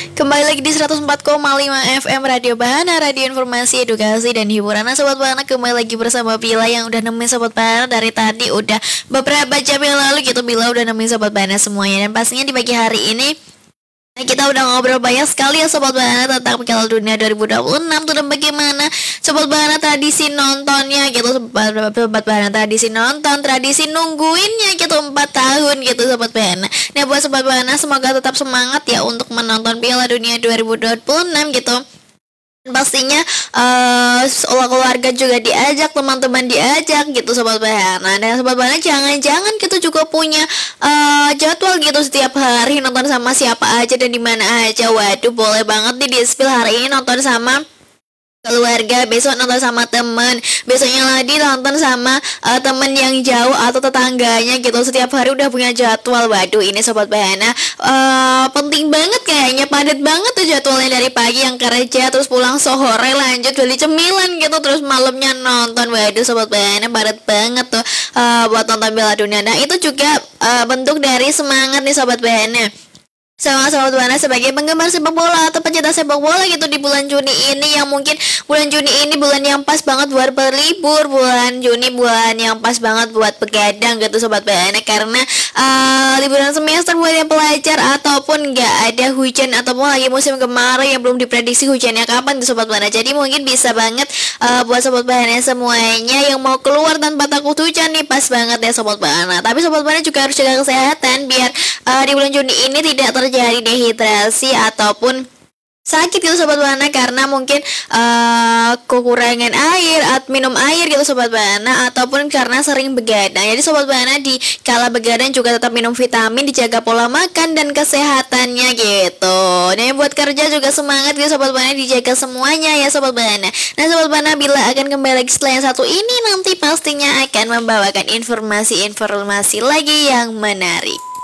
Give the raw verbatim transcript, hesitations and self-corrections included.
Kembali lagi di seratus empat koma lima F M Radio Bahana, radio informasi, edukasi, dan hiburan. Nah Sobat Bahana, kembali lagi bersama Bila yang udah nemuin Sobat Bahana dari tadi. Udah beberapa jam yang lalu gitu Bila udah nemuin Sobat Bahana semuanya. Dan pastinya di pagi hari ini Nah, kita udah ngobrol banyak sekali ya Sobat Bahana tentang Piala Dunia dua ribu dua puluh enam tuh, dan bagaimana Sobat Bahana tradisi nontonnya gitu. Sobat, Sobat Bahana tradisi nonton, tradisi nungguinnya gitu empat tahun gitu Sobat Bahana. Nah buat Sobat Bahana, semoga tetap semangat ya untuk menonton Piala Dunia dua ribu dua puluh enam gitu. Pastinya uh, keluarga juga diajak, teman-teman diajak gitu Sobat Bahana. Dan Sobat Bahana jangan-jangan kita juga punya uh, jadwal gitu setiap hari nonton sama siapa aja dan di mana aja. Waduh, boleh banget nih di spill hari ini nonton sama keluarga, besok nonton sama temen, besoknya lagi nonton sama uh, temen yang jauh atau tetangganya gitu. Setiap hari udah punya jadwal. Waduh, ini Sobat Bahana uh, penting banget, kayaknya padat banget tuh jadwalnya, dari pagi yang kerja, terus pulang sore lanjut beli cemilan gitu, terus malamnya nonton. Waduh Sobat Bahana, padat banget tuh uh, buat nonton Piala Dunia. Nah itu juga uh, bentuk dari semangat nih Sobat Bahana sama Sobat Bahana sebagai penggemar sepak bola atau pencinta sepak bola gitu di bulan Juni ini, yang mungkin bulan Juni ini bulan yang pas banget buat berlibur, bulan Juni bulan yang pas banget buat begadang gitu Sobat Bahana, karena uh, liburan semester buat yang pelajar ataupun nggak ada hujan ataupun lagi musim kemarau yang belum diprediksi hujannya kapan tuh Sobat Bahana. Jadi mungkin bisa banget uh, buat Sobat Bahana semuanya yang mau keluar tanpa takut hujan nih, pas banget ya Sobat Bahana. Tapi Sobat Bahana juga harus jaga kesehatan biar uh, di bulan Juni ini tidak ter terjadi dehidrasi ataupun sakit gitu Sobat Bahana, karena mungkin uh, kekurangan air atau minum air gitu Sobat Bahana, ataupun karena sering begadang. Jadi Sobat Bahana di kala begadang juga tetap minum vitamin, dijaga pola makan dan kesehatannya gitu. Nah buat kerja juga semangat gitu Sobat Bahana, dijaga semuanya ya Sobat Bahana. Nah Sobat Bahana, Bila akan kembali lagi setelah yang satu ini, nanti pastinya akan membawakan informasi-informasi lagi yang menarik.